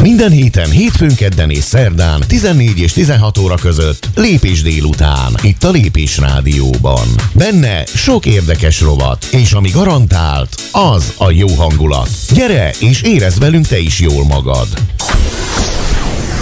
Minden héten, hétfőn, kedden és szerdán 14 és 16 óra között Lépés délután, itt a Lépés Rádióban. Benne sok érdekes rovat, és ami garantált, az a jó hangulat. Gyere és érezd velünk te is jól magad!